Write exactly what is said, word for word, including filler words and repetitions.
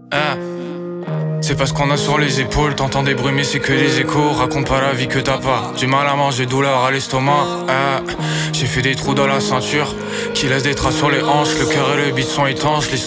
Hein. C'est parce qu'on a sur les épaules, t'entends des bruits mais c'est que des échos. Raconte pas la vie que t'as pas, du mal à manger, douleur à l'estomac. Hein. J'ai fait des trous dans la ceinture qui laissent des traces sur les hanches. Le cœur et le beat sont étanches, les